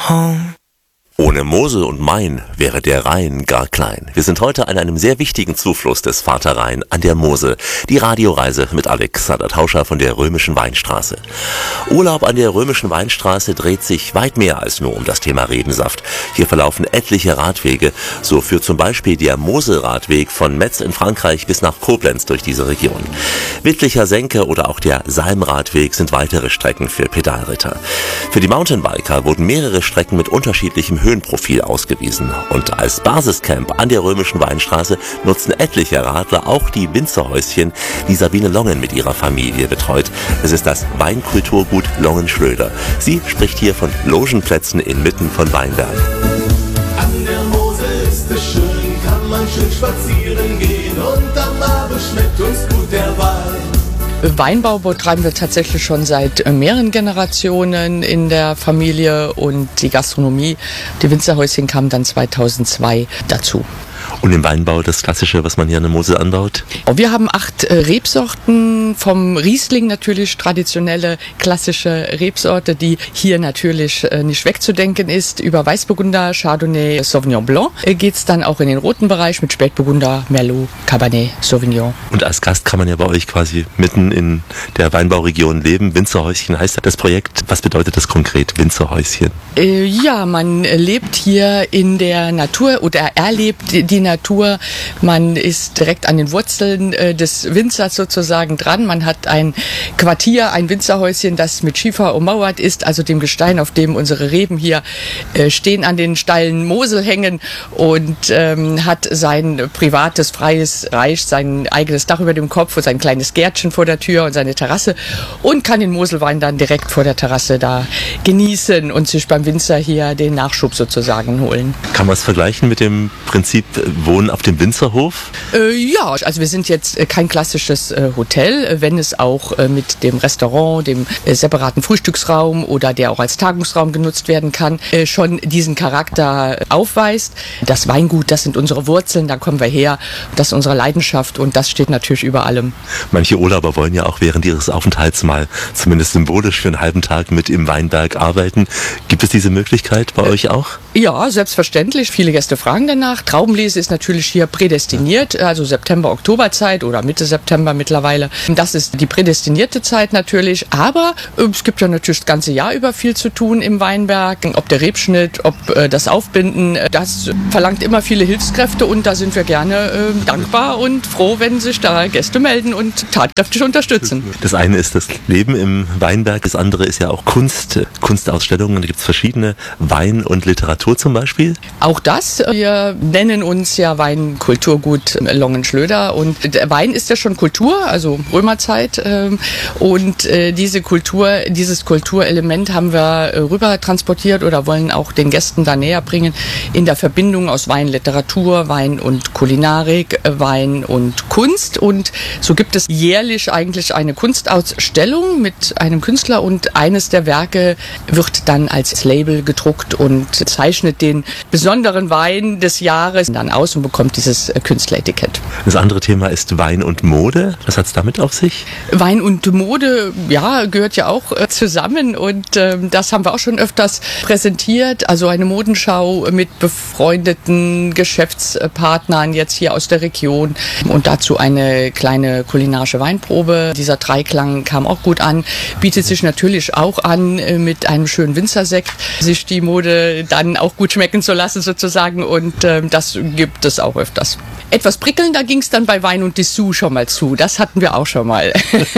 home. Ohne Mosel und Main wäre der Rhein gar klein. Wir sind heute an einem sehr wichtigen Zufluss des Vaterrhein an der Mosel. Die Radioreise mit Alexander Tauscher von der Römischen Weinstraße. Urlaub an der Römischen Weinstraße dreht sich weit mehr als nur um das Thema Rebensaft. Hier verlaufen etliche Radwege. So führt zum Beispiel der Moselradweg von Metz in Frankreich bis nach Koblenz durch diese Region. Wittlicher Senke oder auch der Salmradweg sind weitere Strecken für Pedalritter. Für die Mountainbiker wurden mehrere Strecken mit unterschiedlichem Höhenprofil ausgewiesen. Und als Basiscamp an der Römischen Weinstraße nutzen etliche Radler auch die Winzerhäuschen, die Sabine Longen mit ihrer Familie betreut. Es ist das Weinkulturgut Longen-Schlöder. Sie spricht hier von Logenplätzen inmitten von Weinbergen. An der Mosel ist es schön, kann man schön spazieren gehen und am Abend schmeckt uns gut der Wein. Weinbau betreiben wir tatsächlich schon seit mehreren Generationen in der Familie und die Gastronomie, die Winzerhäuschen kamen dann 2002 dazu. Und im Weinbau das Klassische, was man hier an der Mosel anbaut? Wir haben 8 Rebsorten, vom Riesling natürlich traditionelle klassische Rebsorte, die hier natürlich nicht wegzudenken ist. Über Weißburgunder, Chardonnay, Sauvignon Blanc geht's dann auch in den roten Bereich mit Spätburgunder, Merlot, Cabernet, Sauvignon. Und als Gast kann man ja bei euch quasi mitten in der Weinbauregion leben. Winzerhäuschen heißt das Projekt. Was bedeutet das konkret, Winzerhäuschen? Ja, man lebt hier in der Natur oder erlebt die Natur. Man ist direkt an den Wurzeln des Winzers sozusagen dran. Man hat ein Quartier, ein Winzerhäuschen, das mit Schiefer ummauert ist, also dem Gestein, auf dem unsere Reben hier stehen, an den steilen Mosel hängen und hat sein privates, freies Reich, sein eigenes Dach über dem Kopf und sein kleines Gärtchen vor der Tür und seine Terrasse und kann den Moselwein dann direkt vor der Terrasse da genießen und sich beim Winzer hier den Nachschub sozusagen holen. Kann man es vergleichen mit dem Prinzip Wohnen auf dem Winzerhof? Ja, also wir sind jetzt kein klassisches Hotel, wenn es auch mit dem Restaurant, dem separaten Frühstücksraum oder der auch als Tagungsraum genutzt werden kann, schon diesen Charakter aufweist. Das Weingut, das sind unsere Wurzeln, da kommen wir her, das ist unsere Leidenschaft und das steht natürlich über allem. Manche Urlauber wollen ja auch während ihres Aufenthalts mal zumindest symbolisch für einen halben Tag mit im Weinberg arbeiten. Gibt es diese Möglichkeit bei euch auch? Ja, selbstverständlich. Viele Gäste fragen danach. Traubenlese ist natürlich hier prädestiniert, also September, Oktoberzeit oder Mitte September mittlerweile. Das ist die prädestinierte Zeit natürlich, aber es gibt ja natürlich das ganze Jahr über viel zu tun im Weinberg. Ob der Rebschnitt, ob das Aufbinden, das verlangt immer viele Hilfskräfte und da sind wir gerne dankbar und froh, wenn sich da Gäste melden und tatkräftig unterstützen. Das eine ist das Leben im Weinberg, das andere ist ja auch Kunst, Kunstausstellungen. Da gibt es verschiedene, Wein und Literatur zum Beispiel. Auch das, wir nennen uns ja Weinkulturgut Longen-Schlöder und der Wein ist ja schon Kultur, also Römerzeit und dieses Kulturelement haben wir rüber transportiert oder wollen auch den Gästen da näher bringen in der Verbindung aus Wein, Literatur, Wein und Kulinarik, Wein und Kunst und so gibt es jährlich eigentlich eine Kunstausstellung mit einem Künstler und eines der Werke wird dann als Label gedruckt und zeichnet den besonderen Wein des Jahres dann aus und bekommt dieses Künstleretikett. Das andere Thema ist Wein und Mode. Was hat es damit auf sich? Wein und Mode, ja, gehört ja auch zusammen und das haben wir auch schon öfters präsentiert. Also eine Modenschau mit befreundeten Geschäftspartnern jetzt hier aus der Region und dazu eine kleine kulinarische Weinprobe. Dieser Dreiklang kam auch gut an, bietet sich natürlich auch an, mit einem schönen Winzersekt sich die Mode dann auch gut schmecken zu lassen sozusagen und das gibt es auch öfters. Etwas prickelnder ging es dann bei Wein und Dessous schon mal zu. Das hatten wir auch schon mal.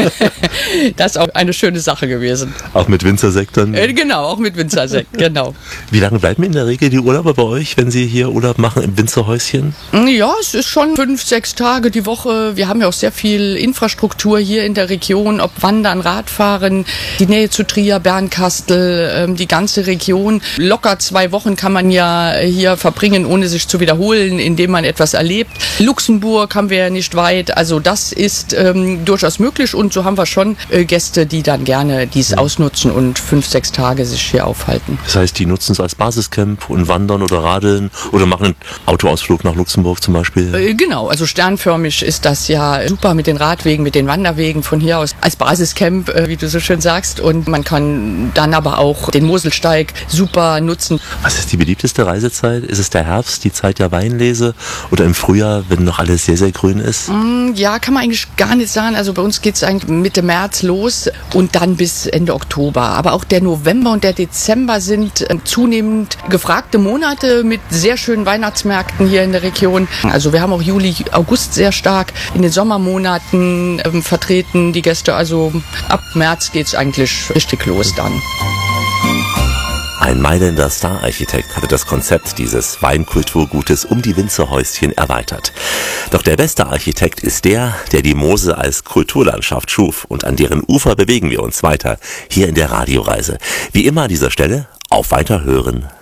Das ist auch eine schöne Sache gewesen. Auch mit Winzersekt dann? Genau, auch mit Winzersekt, genau. Wie lange bleiben in der Regel die Urlauber bei euch, wenn sie hier Urlaub machen im Winzerhäuschen? Ja, es ist schon 5-6 Tage die Woche. Wir haben ja auch sehr viel Infrastruktur hier in der Region, ob Wandern, Radfahren, die Nähe zu Trier, Bernkastel, die ganze Region. Locker 2 Wochen Wochen kann man ja hier verbringen, ohne sich zu wiederholen, indem man etwas erlebt. Luxemburg haben wir ja nicht weit, also das ist durchaus möglich und so haben wir schon Gäste, die dann gerne dies ausnutzen und 5-6 Tage sich hier aufhalten. Das heißt, die nutzen es als Basiscamp und wandern oder radeln oder machen einen Autoausflug nach Luxemburg zum Beispiel? Genau, also sternförmig ist das ja super mit den Radwegen, mit den Wanderwegen von hier aus als Basiscamp, wie du so schön sagst, und man kann dann aber auch den Moselsteig super nutzen. Was ist die beliebteste Reisezeit? Ist es der Herbst, die Zeit der Weinlese oder im Frühjahr, wenn noch alles sehr, sehr grün ist? Ja, kann man eigentlich gar nicht sagen. Also bei uns geht es eigentlich Mitte März los und dann bis Ende Oktober. Aber auch der November und der Dezember sind zunehmend gefragte Monate mit sehr schönen Weihnachtsmärkten hier in der Region. Also wir haben auch Juli, August sehr stark in den Sommermonaten vertreten, die Gäste. Also ab März geht es eigentlich richtig los dann. Ein Mailänder Star-Architekt hatte das Konzept dieses Weinkulturgutes um die Winzerhäuschen erweitert. Doch der beste Architekt ist der, der die Mosel als Kulturlandschaft schuf, und an deren Ufer bewegen wir uns weiter, hier in der Radioreise. Wie immer an dieser Stelle, auf Weiterhören.